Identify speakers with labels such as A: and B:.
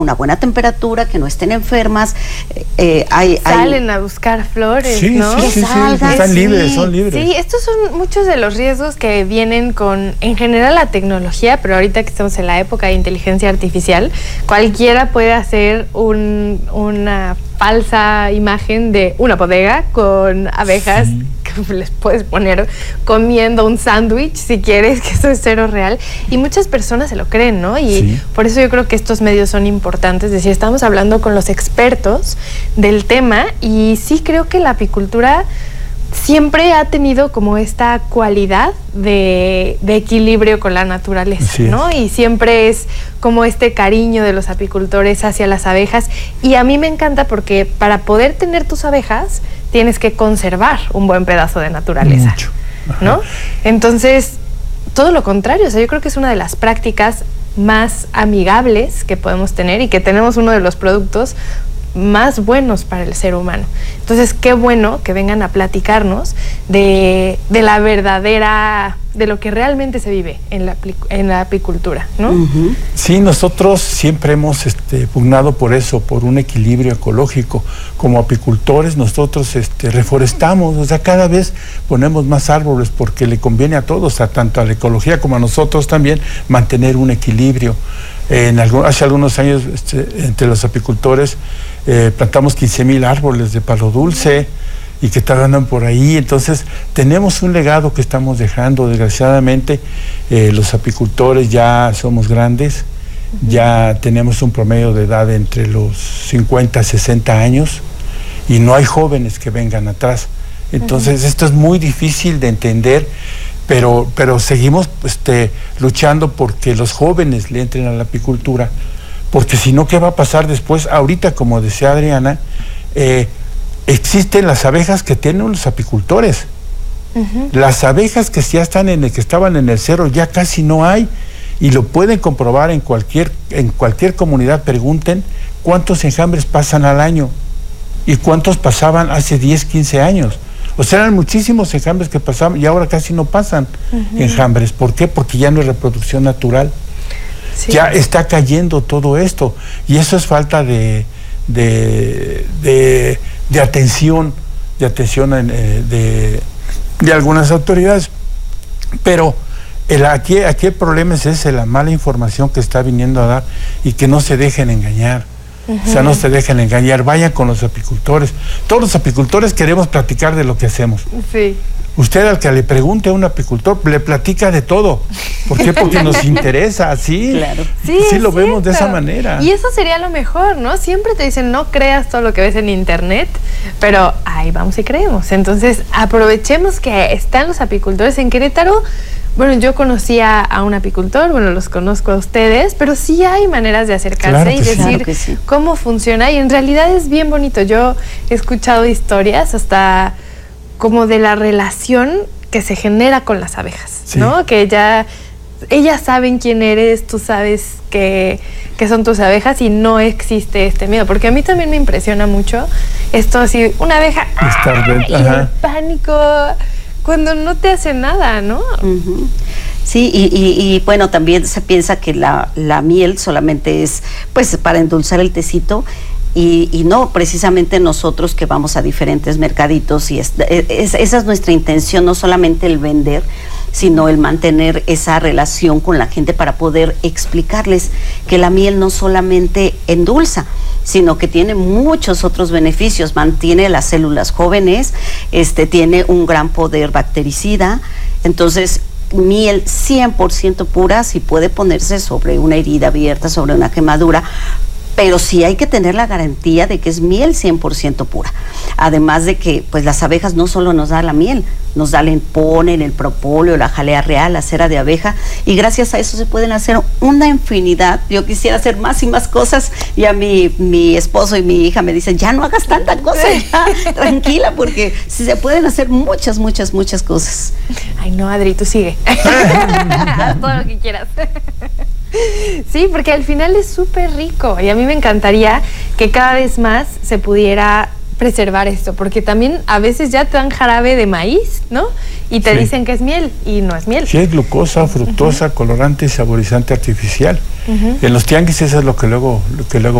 A: una buena temperatura, que no estén enfermas.
B: Salen a buscar flores,
C: sí,
B: ¿no?
C: Sí, están libres, son libres.
B: Sí, estos son muchos de los riesgos que vienen con, en general, la tecnología, pero ahorita que estamos en la época de inteligencia artificial, cualquiera puede hacer una falsa imagen de una bodega con abejas, sí, que les puedes poner comiendo un sándwich si quieres, que eso es cero real, y muchas personas se lo creen, ¿no? Y sí, por eso yo creo que estos medios son importantes, es decir, estamos hablando con los expertos del tema, y sí creo que la apicultura siempre ha tenido como esta cualidad de equilibrio con la naturaleza, sí, ¿no? Y siempre es como este cariño de los apicultores hacia las abejas, y a mí me encanta porque para poder tener tus abejas tienes que conservar un buen pedazo de naturaleza, ¿no? Entonces, todo lo contrario, o sea, yo creo que es una de las prácticas más amigables que podemos tener, y que tenemos uno de los productos más buenos para el ser humano. Entonces, qué bueno que vengan a platicarnos de la verdadera, de lo que realmente se vive en la apicultura, ¿no?
C: Sí, nosotros siempre hemos pugnado por eso, por un equilibrio ecológico. Como apicultores, nosotros reforestamos, o sea, cada vez ponemos más árboles porque le conviene a todos, tanto a la ecología como a nosotros también, mantener un equilibrio. Hace algunos años, entre los apicultores, plantamos 15,000 árboles de palo dulce y que andan por ahí. Entonces, tenemos un legado que estamos dejando. Desgraciadamente, los apicultores ya somos grandes, ya tenemos un promedio de edad entre los 50 y 60 años, y no hay jóvenes que vengan atrás. Entonces, esto es muy difícil de entender, pero seguimos luchando porque los jóvenes le entren a la apicultura, porque si no, ¿qué va a pasar después? Ahorita, como decía Adriana, existen las abejas que tienen los apicultores. Las abejas que ya están que estaban en el cerro ya casi no hay, y lo pueden comprobar en cualquier comunidad. Pregunten cuántos enjambres pasan al año y cuántos pasaban hace 10, 15 años. O sea, eran muchísimos enjambres que pasaban y ahora casi no pasan enjambres. ¿Por qué? Porque ya no hay reproducción natural. Sí. Ya está cayendo todo esto, y eso es falta de atención, de algunas autoridades. Pero aquí el problema es ese, la mala información que está viniendo a dar, y que no se dejen engañar. O sea, no se dejen engañar, vayan con los apicultores. Todos los apicultores queremos platicar de lo que hacemos.
B: Sí.
C: Usted, al que le pregunte a un apicultor, le platica de todo. ¿Por qué? Porque nos interesa, ¿sí?
A: Claro.
C: Sí, lo vemos de esa manera.
B: Y eso sería lo mejor, ¿no? Siempre te dicen, no creas todo lo que ves en internet, pero ahí vamos y creemos. Entonces, aprovechemos que están los apicultores en Querétaro. Bueno, yo conocía a un apicultor, bueno, los conozco a ustedes, pero sí hay maneras de acercarse y decir cómo funciona, y en realidad es bien bonito. Yo he escuchado historias hasta como de la relación que se genera con las abejas, ¿no? Que ellas saben quién eres, tú sabes que son tus abejas, y no existe este miedo, porque a mí también me impresiona mucho esto, así, una abeja, y el pánico cuando no te hace nada, ¿no?
A: Sí, y bueno, también se piensa que la miel solamente es pues para endulzar el tecito, y no, precisamente nosotros que vamos a diferentes mercaditos, y esa es nuestra intención, no solamente el vender, sino el mantener esa relación con la gente para poder explicarles que la miel no solamente endulza, sino que tiene muchos otros beneficios. Mantiene las células jóvenes, tiene un gran poder bactericida. Entonces, miel 100% pura, si puede ponerse sobre una herida abierta, sobre una quemadura, pero sí hay que tener la garantía de que es miel 100% pura. Además de que pues las abejas no solo nos dan la miel, nos dan el polen, el propóleo, la jalea real, la cera de abeja, y gracias a eso se pueden hacer una infinidad. Yo quisiera hacer más y más cosas, y a mi esposo y mi hija me dicen, ya no hagas tanta cosa, ya, tranquila, porque sí se pueden hacer muchas cosas.
B: Ay, no, Adri, tú sigue. Todo lo que quieras. Sí, porque al final es súper rico, y a mí me encantaría que cada vez más se pudiera preservar esto, porque también a veces ya te dan jarabe de maíz, ¿no? Y te dicen que es miel, y no es miel.
C: Sí, es glucosa, fructosa, colorante y saborizante artificial. En los tianguis eso es lo que luego